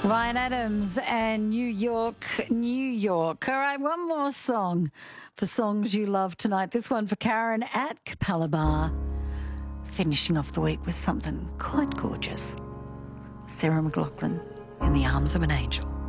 Ryan Adams and New York, New York. All right, one more song for songs you love tonight. This one for Karen at Capalaba. Finishing off the week with something quite gorgeous. Sarah McLachlan, In the Arms of an Angel.